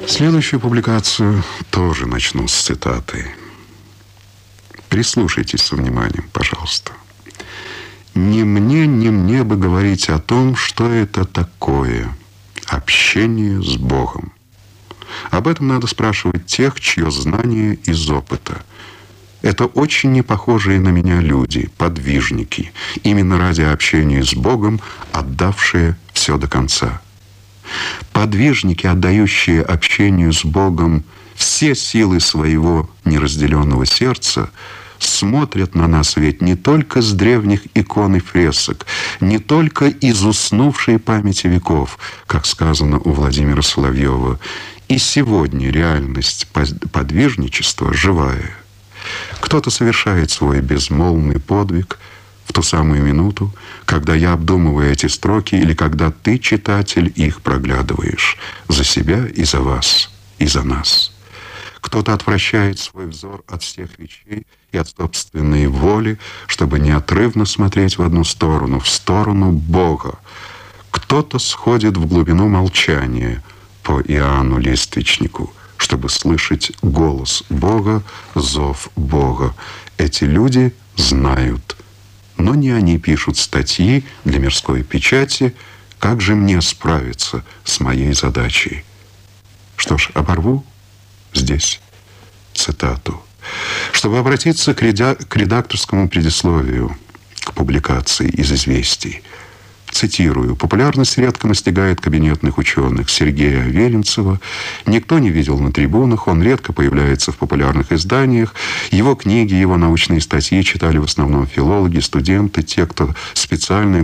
Следующую публикацию тоже начну с цитаты. Прислушайтесь со вниманием, пожалуйста. «Не мне бы говорить о том, что это такое общение с Богом. Об этом надо спрашивать тех, чье знание из опыта. Это очень непохожие на меня люди, подвижники, именно ради общения с Богом, отдавшие все до конца. Подвижники, отдающие общению с Богом все силы своего неразделенного сердца, смотрят на нас ведь не только с древних икон и фресок, не только из уснувшей памяти веков, как сказано у Владимира Соловьева. И сегодня реальность подвижничества живая. Кто-то совершает свой безмолвный подвиг в ту самую минуту, когда я обдумываю эти строки, или когда ты, читатель, их проглядываешь за себя и за вас, и за нас. Кто-то отвращает свой взор от всех вещей и от собственной воли, чтобы неотрывно смотреть в одну сторону, в сторону Бога. Кто-то сходит в глубину молчания по Иоанну Листвичнику, чтобы слышать голос Бога, зов Бога. Эти люди знают, но не они пишут статьи для мирской печати. Как же мне справиться с моей задачей? Что ж, оборву здесь цитату. Чтобы обратиться к редакторскому предисловию к публикации из «Известий», цитирую: «Популярность редко настигает кабинетных ученых Сергея Веленцева. Никто не видел на трибунах, он редко появляется в популярных изданиях. Его книги, его научные статьи читали в основном филологи, студенты, те, кто специально